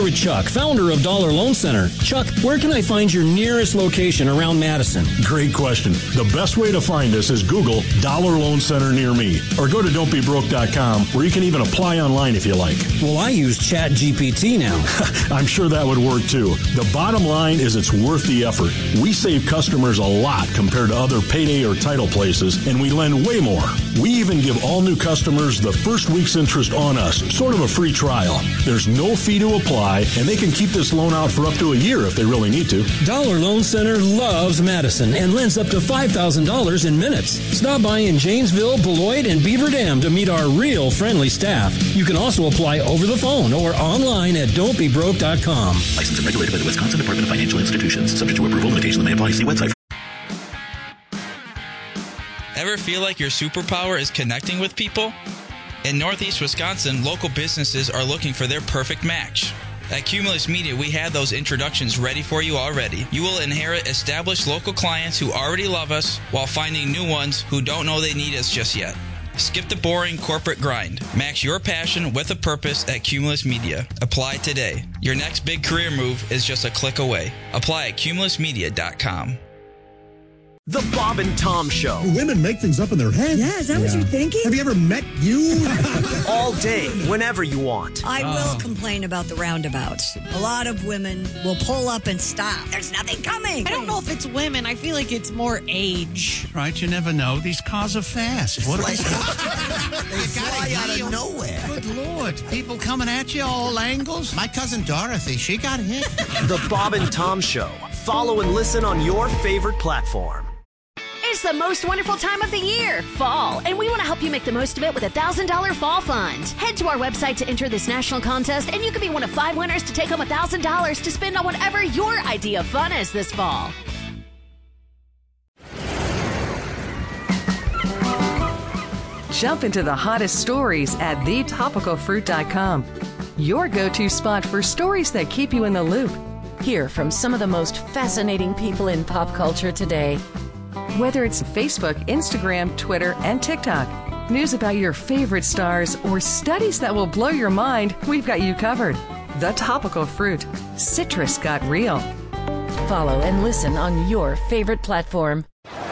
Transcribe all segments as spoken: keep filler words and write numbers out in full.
here with Chuck, founder of Dollar Loan Center. Chuck, where can I find your nearest location around Madison? Great question. The best way to find us is Google Dollar Loan Center near me, or go to don't be broke dot com, where you can even apply online if you like. Well, I use Chat G P T now. I'm sure that would work too. The bottom line is it's worth the effort. We save customers a lot compared to other payday or title places, and we lend way more. We even give all new customers the first week's interest on us, sort of a free trial. There's no fee to apply, and they can keep this loan out for up to a year if they really need to. Dollar Loan Center loves Madison and lends up to five thousand dollars in minutes. Stop by in Janesville, Beloit, and Beaver Dam to meet our real friendly staff. You can also apply over the phone or online at don't be broke dot com. Licensed and regulated by the Wisconsin Department of Financial Institutions. Subject to approval, limitations may apply. See website. Ever feel like your superpower is connecting with people? In Northeast Wisconsin, local businesses are looking for their perfect match. At Cumulus Media, we have those introductions ready for you already. You will inherit established local clients who already love us while finding new ones who don't know they need us just yet. Skip the boring corporate grind. Match your passion with a purpose at Cumulus Media. Apply today. Your next big career move is just a click away. Apply at cumulus media dot com. The Bob and Tom Show. Women make things up in their heads. Yeah, is that yeah. what you're thinking? Have you ever met you? All day, whenever you want. I oh. will complain about the roundabouts. A lot of women will pull up and stop. There's nothing coming. I don't know if it's women. I feel like it's more age. Right, you never know. These cars are fast. What they fly out of nowhere. Good Lord. People coming at you all angles. My cousin Dorothy, she got hit. The Bob and Tom Show. Follow and listen on your favorite platform. It's the most wonderful time of the year, fall, and we want to help you make the most of it with a one thousand dollars Fall Fund. Head to our website to enter this national contest, and you could be one of five winners to take home one thousand dollars to spend on whatever your idea of fun is this fall. Jump into the hottest stories at the topical fruit dot com. Your go-to spot for stories that keep you in the loop. Hear from some of the most fascinating people in pop culture today. Whether it's Facebook, Instagram, Twitter, and TikTok, news about your favorite stars, or studies that will blow your mind, we've got you covered. The Topical Fruit. Citrus got real. Follow and listen on your favorite platform.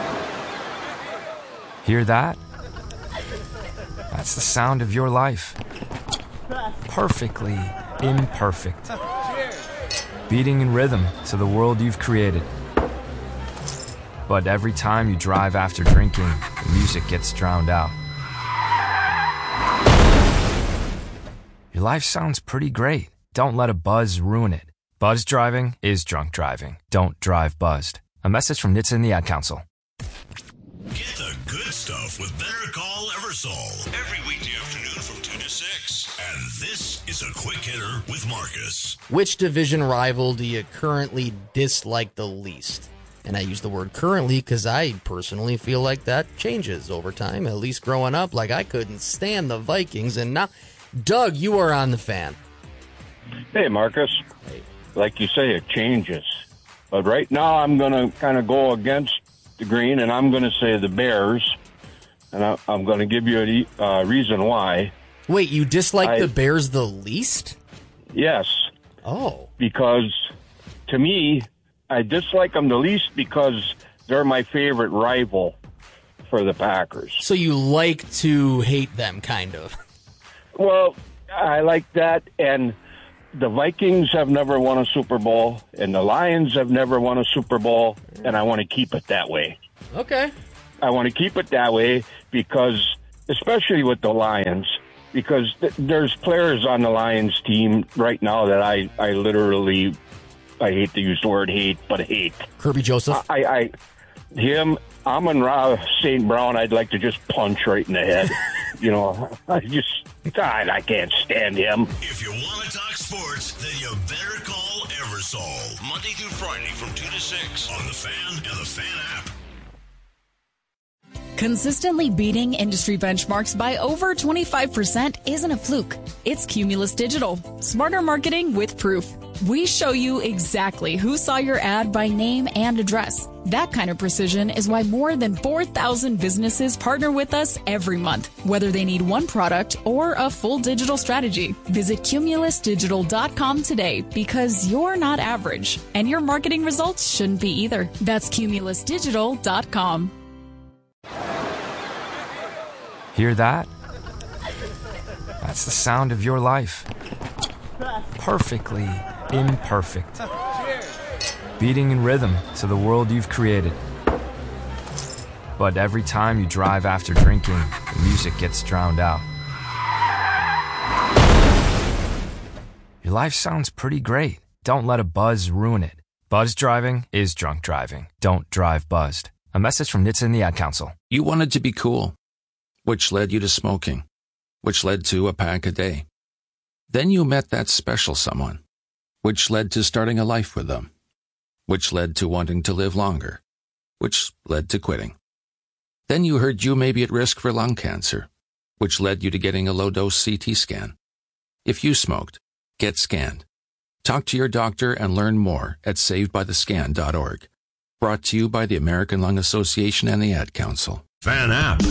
Hear that? That's the sound of your life. Perfectly imperfect. Beating in rhythm to the world you've created. But every time you drive after drinking, the music gets drowned out. Your life sounds pretty great. Don't let a buzz ruin it. Buzz driving is drunk driving. Don't drive buzzed. A message from N H T S A and the Ad Council. Get the good stuff with Better Call Eversol. Every weekday afternoon from two to six. And this is a quick hitter with Marcus. Which division rival do you currently dislike the least? And I use the word currently because I personally feel like that changes over time. At least growing up, like I couldn't stand the Vikings. And now, Doug, you are on the Fan. Hey, Marcus. Hey. Like you say, it changes. But right now, I'm going to kind of go against the green, and I'm going to say the Bears. And I, I'm going to give you a uh, reason why. Wait, you dislike I, the Bears the least? Yes. Oh. Because, to me, I dislike them the least because they're my favorite rival for the Packers. So you like to hate them, kind of? Well, I like that, and the Vikings have never won a Super Bowl, and the Lions have never won a Super Bowl, and I want to keep it that way. Okay. I want to keep it that way because, especially with the Lions, because th- there's players on the Lions team right now that I, I literally... I hate to use the word hate, but hate. Kirby Joseph? I, I him, Amon-Ra Saint Brown, I'd like to just punch right in the head. You know, I just, God, I can't stand him. If you want to talk sports, then you better call Eversol. Monday through Friday from two to six on the Fan and the Fan app. Consistently beating industry benchmarks by over twenty-five percent isn't a fluke. It's Cumulus Digital. Smarter marketing with proof. We show you exactly who saw your ad by name and address. That kind of precision is why more than four thousand businesses partner with us every month, whether they need one product or a full digital strategy. Visit Cumulus Digital dot com today because you're not average, and your marketing results shouldn't be either. That's Cumulus Digital dot com. Hear that? That's the sound of your life. Perfectly imperfect. Beating in rhythm to the world you've created. But every time you drive after drinking, the music gets drowned out. Your life sounds pretty great. Don't let a buzz ruin it. Buzz driving is drunk driving. Don't drive buzzed. A message from N H T S A and the Ad Council. You wanted to be cool, which led you to smoking, which led to a pack a day. Then you met that special someone, which led to starting a life with them, which led to wanting to live longer, which led to quitting. Then you heard you may be at risk for lung cancer, which led you to getting a low-dose C T scan. If you smoked, get scanned. Talk to your doctor and learn more at saved by the scan dot org. Brought to you by the American Lung Association and the Ad Council. Fan app.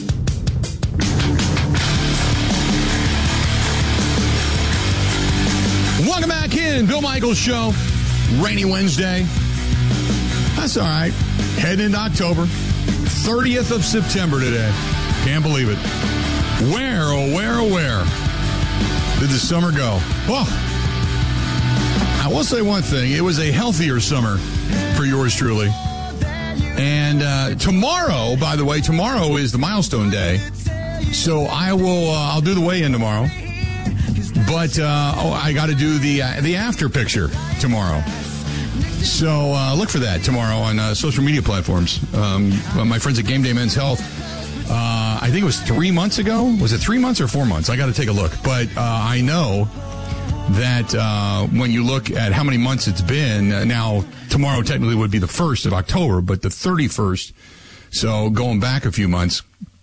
Welcome back in. Bill Michaels Show. Rainy Wednesday. That's all right. Heading into October. thirtieth of September today. Can't believe it. Where, oh, where, oh, where did the summer go? Well, I will say one thing. It was a healthier summer for yours truly. And uh, tomorrow, by the way, tomorrow is the milestone day. So I will, uh, I'll do the weigh-in tomorrow. But uh, oh, I got to do the uh, the after picture tomorrow. So uh, look for that tomorrow on uh, social media platforms. Um, my friends at Game Day Men's Health, uh, I think it was three months ago. Was it three months or four months? I got to take a look. But uh, I know that uh, when you look at how many months it's been, uh, now tomorrow technically would be the first of October, but the thirty-first. So going back a few months,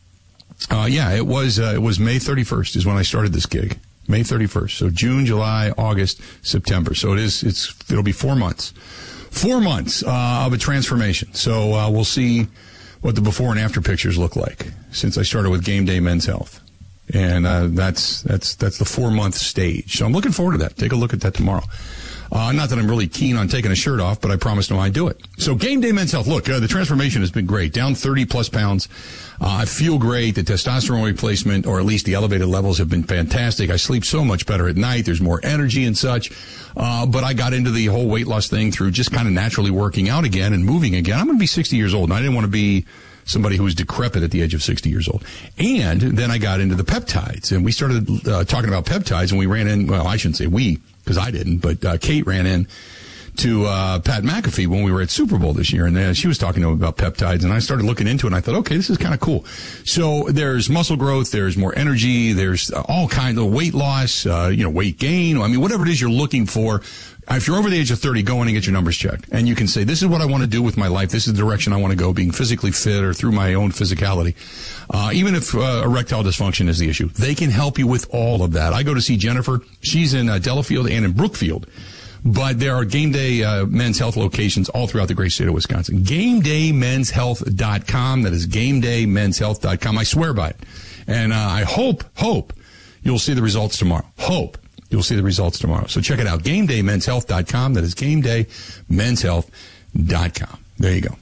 uh, yeah, it was uh, it was May thirty-first is when I started this gig. May thirty-first. So June, July, August, September. So it is, it's, it'll be four months. Four months, uh, of a transformation. So, uh, we'll see what the before and after pictures look like since I started with Game Day Men's Health. And, uh, that's, that's, that's the four month stage. So I'm looking forward to that. Take a look at that tomorrow. Uh, not that I'm really keen on taking a shirt off, but I promised them I'd do it. So Game Day Men's Health. Look, uh, the transformation has been great. Down thirty plus pounds. Uh, I feel great. The testosterone replacement, or at least the elevated levels, have been fantastic. I sleep so much better at night. There's more energy and such. Uh, but I got into the whole weight loss thing through just kind of naturally working out again and moving again. I'm going to be sixty years old, and I didn't want to be somebody who was decrepit at the age of sixty years old. And then I got into the peptides, and we started uh, talking about peptides, and we ran in, well, I shouldn't say we, because I didn't, but uh, Kate ran in to uh, Pat McAfee when we were at Super Bowl this year, and then she was talking to him about peptides, and I started looking into it, and I thought, okay, this is kind of cool. So there's muscle growth, there's more energy, there's all kinds of weight loss, uh, you know, weight gain. I mean, whatever it is you're looking for. If you're over the age of thirty, go in and get your numbers checked. And you can say, this is what I want to do with my life. This is the direction I want to go, being physically fit or through my own physicality. Uh, even if uh, erectile dysfunction is the issue, they can help you with all of that. I go to see Jennifer. She's in uh, Delafield and in Brookfield. But there are Game Day uh, Men's Health locations all throughout the great state of Wisconsin. Game Day Men's Health dot com. That is Game Day Men's Health dot com. I swear by it. And uh, I hope, hope you'll see the results tomorrow. Hope you'll see the results tomorrow. So check it out. Game Day Men's Health dot com. That is Game Day Men's Health dot com. There you go.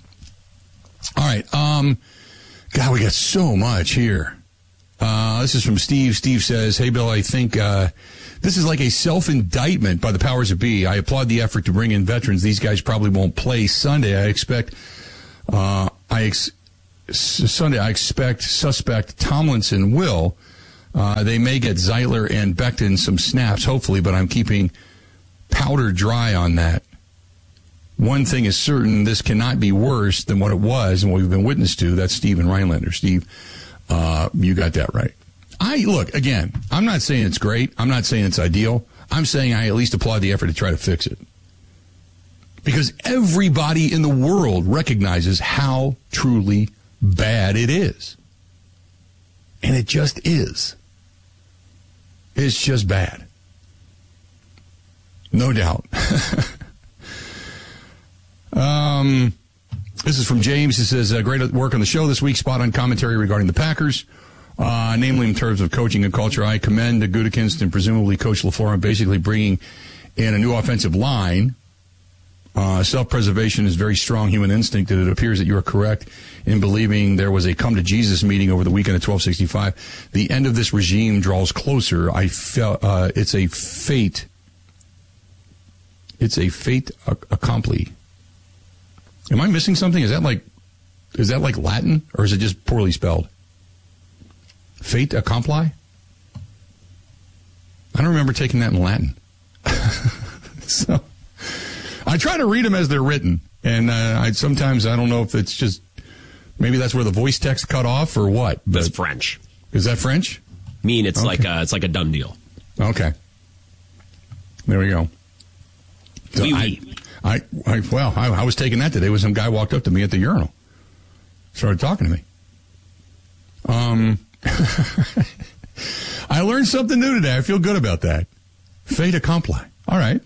All right. Um, God, we got so much here. Uh, this is from Steve. Steve says, hey, Bill, I think uh, this is like a self-indictment by the powers that be. I applaud the effort to bring in veterans. These guys probably won't play Sunday. I expect, uh, I ex- Sunday, I expect suspect Tomlinson will. Uh, they may get Zeitler and Becton some snaps, hopefully, but I'm keeping powder dry on that. One thing is certain, this cannot be worse than what it was and what we've been witness to. That's Steve in Rhinelander. Steve, uh, you got that right. I look, again, I'm not saying it's great. I'm not saying it's ideal. I'm saying I at least applaud the effort to try to fix it. Because everybody in the world recognizes how truly bad it is. And it just is. It's just bad. No doubt. um, This is from James. He says, uh, great work on the show this week. Spot on commentary regarding the Packers, uh, namely in terms of coaching and culture. I commend the Gutekunst and presumably Coach LaFleur on basically bringing in a new offensive line. Uh, self-preservation is very strong human instinct, and it appears that you are correct in believing there was a come-to-Jesus meeting over the weekend at twelve sixty-five. The end of this regime draws closer. I felt uh, it's a fate. It's a fate accompli. Am I missing something? Is that like, is that like Latin, or is it just poorly spelled? Fate accompli? I don't remember taking that in Latin. So I try to read them as they're written, and uh, I sometimes I don't know if it's just maybe that's where the voice text cut off or what. That's French. Is that French? Mean it's okay. like a, it's like a done deal. Okay. There we go. So oui, I, oui. I, I, well, I, I was taking that today when some guy walked up to me at the urinal, started talking to me. Um, I learned something new today. I feel good about that. Fait accompli. All right.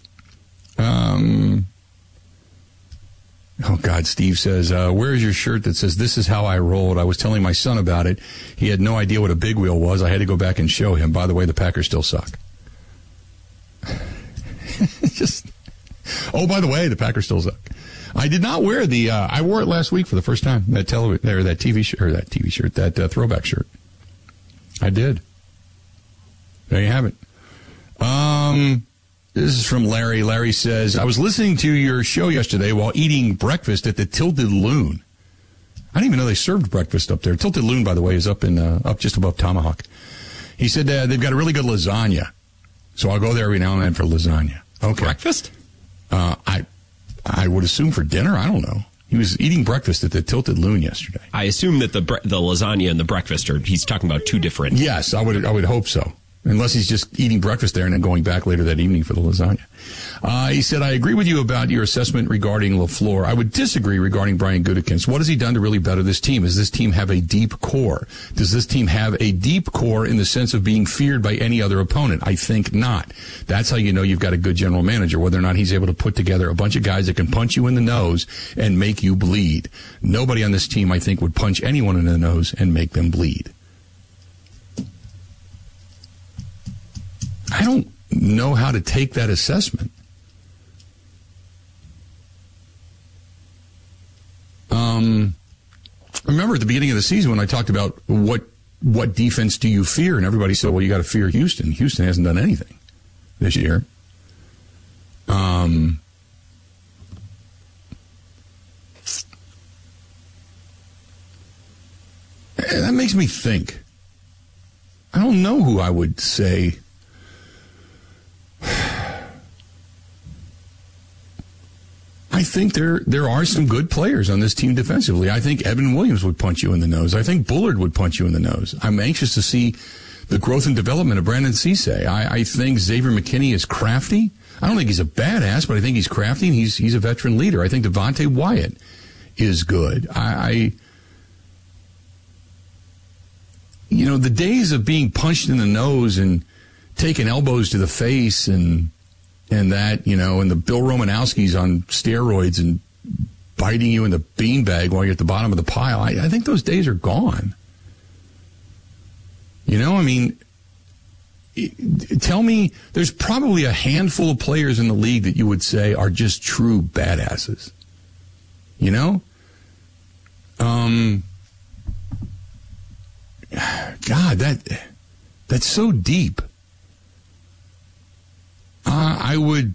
Um. Oh, God, Steve says, uh, where is your shirt that says, this is how I rolled? I was telling my son about it. He had no idea what a big wheel was. I had to go back and show him. By the way, the Packers still suck. Just, oh, by the way, the Packers still suck. I did not wear the, uh, I wore it last week for the first time, that television, or that T V shirt, or that T V shirt, that uh, throwback shirt. I did. There you have it. Um, this is from Larry. Larry says, I was listening to your show yesterday while eating breakfast at the Tilted Loon. I didn't even know they served breakfast up there. Tilted Loon, by the way, is up in, uh, up just above Tomahawk. He said, uh, they've got a really good lasagna. So I'll go there every now and then for lasagna. Okay. Breakfast? Uh, I, I would assume for dinner. I don't know. He was eating breakfast at the Tilted Loon yesterday. I assume that the bre- the lasagna and the breakfast are, he's talking about two different. Yes, I would, I would hope so. Unless he's just eating breakfast there and then going back later that evening for the lasagna. Uh, he said, I agree with you about your assessment regarding LaFleur. I would disagree regarding Brian Gutekunst. What has he done to really better this team? Does this team have a deep core? Does this team have a deep core in the sense of being feared by any other opponent? I think not. That's how you know you've got a good general manager, whether or not he's able to put together a bunch of guys that can punch you in the nose and make you bleed. Nobody on this team, I think, would punch anyone in the nose and make them bleed. I don't know how to take that assessment. Um, remember at the beginning of the season when I talked about what what defense do you fear, and everybody said, well, you got to fear Houston. Houston hasn't done anything this year. Um, that makes me think. I don't know who I would say. I think there there are some good players on this team defensively. I think Evan Williams would punch you in the nose. I think Bullard would punch you in the nose. I'm anxious to see the growth and development of Brandon Cisse. I, I think Xavier McKinney is crafty. I don't think he's a badass, but I think he's crafty and he's he's a veteran leader. I think Devontae Wyatt is good. I, I you know, the days of being punched in the nose and taking elbows to the face and and that, you know, and the Bill Romanowskis on steroids and biting you in the beanbag while you're at the bottom of the pile. I, I think those days are gone. You know, I mean, it, tell me, there's probably a handful of players in the league that you would say are just true badasses. You know? Um, God, that that's so deep. Uh, I would,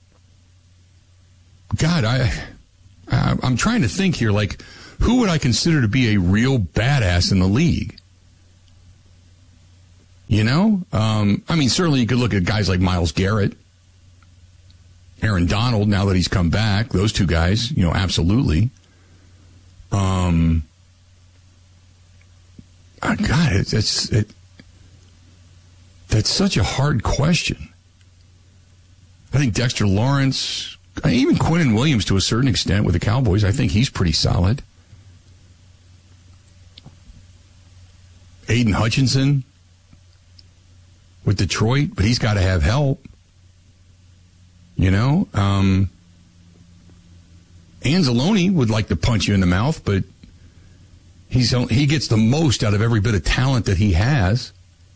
God, I, I, I'm trying to think here, like, who would I consider to be a real badass in the league? You know? Um, I mean, certainly you could look at guys like Myles Garrett, Aaron Donald, now that he's come back, those two guys, you know, absolutely. Um, oh God, it's, it's it, that's such a hard question. I think Dexter Lawrence, even Quinnen Williams to a certain extent with the Cowboys, I think he's pretty solid. Aiden Hutchinson with Detroit, but he's got to have help. You know? Um, Anzalone would like to punch you in the mouth, but he's he gets the most out of every bit of talent that he has.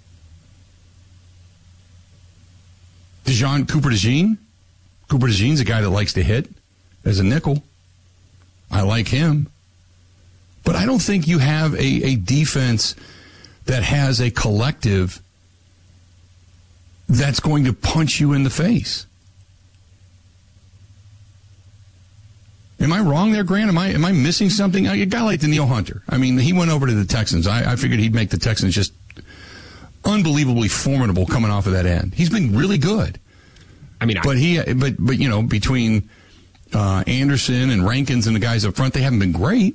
DeJean Cooper DeJean. Cooper DeJean's a guy that likes to hit as a nickel. I like him. But I don't think you have a, a defense that has a collective that's going to punch you in the face. Am I wrong there, Grant? Am I am I missing something? A guy like Danielle Hunter. I mean, he went over to the Texans. I, I figured he'd make the Texans just unbelievably formidable coming off of that end. He's been really good. I mean, but I, he, but but you know, between uh, Anderson and Rankins and the guys up front, they haven't been great.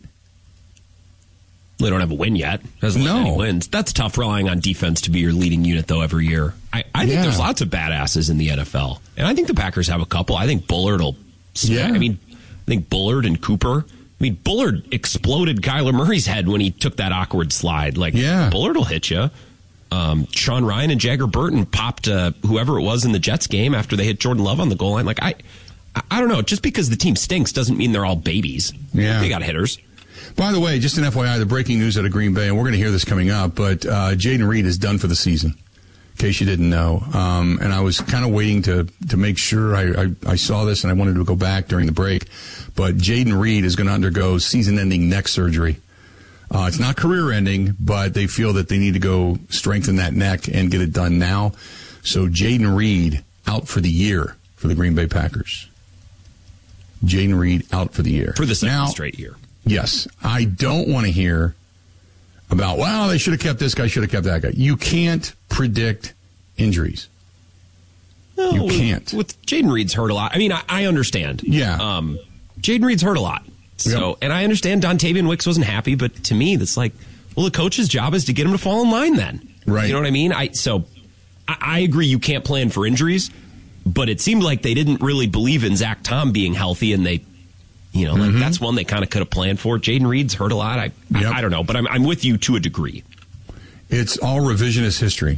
They don't have a win yet. Hasn't no any wins. That's tough relying on defense to be your leading unit though every year. I, I think yeah. there's lots of badasses in the N F L, and I think the Packers have a couple. I think Bullard will. Yeah. I mean, I think Bullard and Cooper. I mean, Bullard exploded Kyler Murray's head when he took that awkward slide. Like, yeah. Bullard will hit you. Um, Sean Ryan and Jagger Burton popped uh, whoever it was in the Jets game after they hit Jordan Love on the goal line. Like, I, I don't know. Just because the team stinks doesn't mean they're all babies. Yeah, they got hitters. By the way, just an F Y I, the breaking news out of Green Bay, and we're going to hear this coming up, but uh, Jayden Reed is done for the season, in case you didn't know. Um, and I was kind of waiting to to make sure I, I, I saw this, and I wanted to go back during the break. But Jayden Reed is going to undergo season-ending neck surgery. Uh, it's not career-ending, but they feel that they need to go strengthen that neck and get it done now. So Jayden Reed out for the year for the Green Bay Packers. Jayden Reed out for the year. For the second now, straight year. Yes. I don't want to hear about, well, they should have kept this guy, should have kept that guy. You can't predict injuries. No, you can't. With, with Jayden Reed's hurt a lot. I mean, I, I understand. Yeah. Um, Jayden Reed's hurt a lot. So, yep. And I understand Dontavian Wicks wasn't happy, but to me, that's like, well, the coach's job is to get him to fall in line then. Right. You know what I mean? I So, I, I agree you can't plan for injuries, but it seemed like they didn't really believe in Zach Tom being healthy, and they, you know, like mm-hmm. that's one they kind of could have planned for. Jayden Reed's hurt a lot. I, yep. I I don't know, but I'm I'm with you to a degree. It's all revisionist history.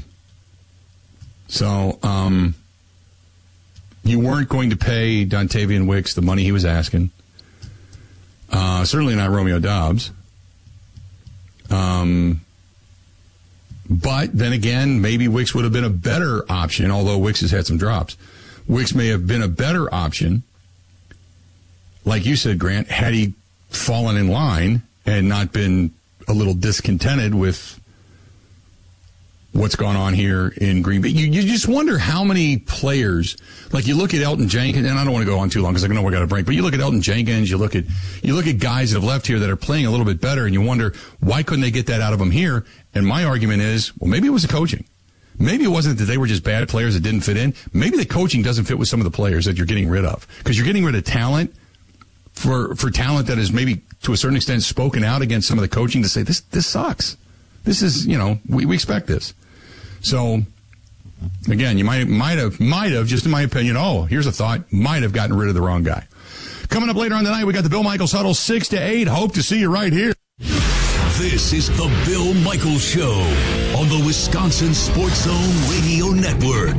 So, um, you weren't going to pay Dontavian Wicks the money he was asking. Uh, certainly not Romeo Doubs. Um, but then again, maybe Wicks would have been a better option, although Wicks has had some drops. Wicks may have been a better option, like you said, Grant, had he fallen in line and not been a little discontented with what's gone on here in Green Bay. You, you just wonder how many players, like you look at Elton Jenkins, and I don't want to go on too long because I know we got a break, but you look at Elton Jenkins, you look at you look at guys that have left here that are playing a little bit better, and you wonder, why couldn't they get that out of them here? And my argument is, well, maybe it was the coaching. Maybe it wasn't that they were just bad players that didn't fit in. Maybe the coaching doesn't fit with some of the players that you're getting rid of, because you're getting rid of talent for for talent that is maybe to a certain extent spoken out against some of the coaching to say, this this sucks. This is, you know, we, we expect this. So, again, you might might have, might have, just in my opinion, oh, here's a thought, might have gotten rid of the wrong guy. Coming up later on tonight, we got the Bill Michaels Huddle, six to eight. Hope to see you right here. This is the Bill Michaels Show on the Wisconsin Sports Zone Radio Network.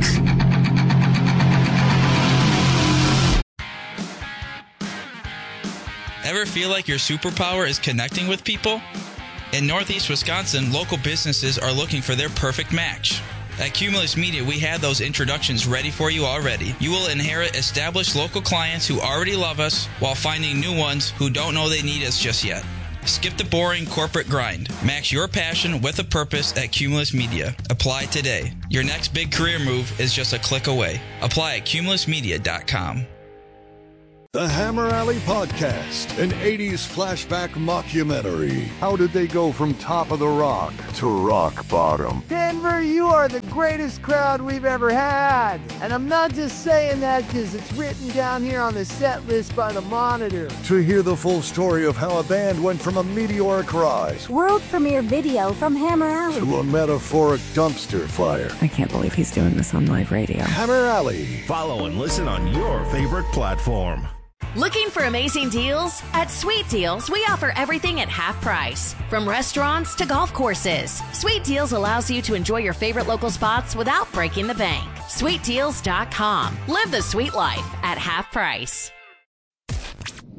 Ever feel like your superpower is connecting with people? In Northeast Wisconsin, local businesses are looking for their perfect match. At Cumulus Media, we have those introductions ready for you already. You will inherit established local clients who already love us while finding new ones who don't know they need us just yet. Skip the boring corporate grind. Match your passion with a purpose at Cumulus Media. Apply today. Your next big career move is just a click away. Apply at cumulus media dot com. The Hammer Alley Podcast, an eighties flashback mockumentary. How did they go from top of the rock to rock bottom? Denver, you are the greatest crowd we've ever had. And I'm not just saying that because it's written down here on the set list by the Monitor. To hear the full story of how a band went from a meteoric rise, world premiere video from Hammer Alley, to a metaphoric dumpster fire. I can't believe he's doing this on live radio. Hammer Alley. Follow and listen on your favorite platform. Looking for amazing deals? At Sweet Deals, we offer everything at half price. From restaurants to golf courses, Sweet Deals allows you to enjoy your favorite local spots without breaking the bank. sweet deals dot com. Live the sweet life at half price. Get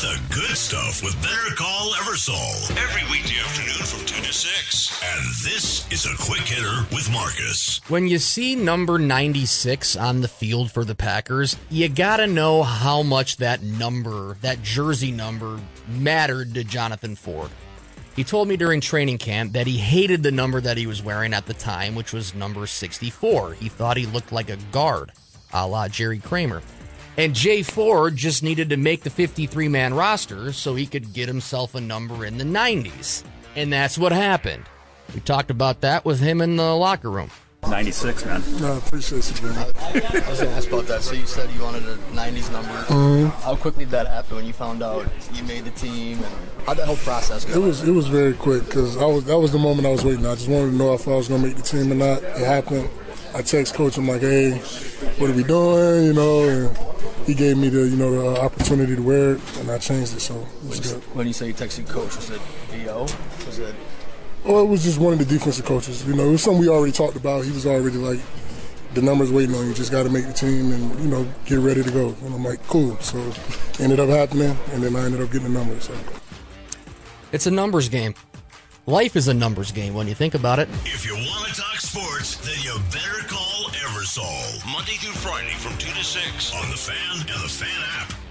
the good stuff with Better Call Eversole. Every weekday afternoon from two to six. And this is a quick hitter with Marcus. When you see number ninety-six on the field for the Packers, you gotta know how much that number, that jersey number, mattered to Jonathan Ford. He told me during training camp that he hated the number that he was wearing at the time, which was number sixty-four. He thought he looked like a guard, a la Jerry Kramer. And Jay Ford just needed to make the fifty-three man roster so he could get himself a number in the nineties. And that's what happened. We talked about that with him in the locker room. ninety-six, man. No, I appreciate you, man. I was going to ask about that. So you said you wanted a nineties number. Mm-hmm. How quickly did that happen when you found out you made the team? And how'd that whole process go? It was it was very quick because I was that was the moment I was waiting. I just wanted to know if I was going to make the team or not. It happened. I text coach. I'm like, hey, what are we doing? You know, and he gave me the you know the opportunity to wear it, and I changed it. So it was when good. When you say you texted coach, was it V O? Was it? Well, it was just one of the defensive coaches. You know, it was something we already talked about. He was already like, the number's waiting on you. Just got to make the team and, you know, get ready to go. And I'm like, cool. So it ended up happening, and then I ended up getting the number. So. It's a numbers game. Life is a numbers game when you think about it. If you want to talk sports, then you better call Eversole. Monday through Friday from two to six on the Fan and the Fan app.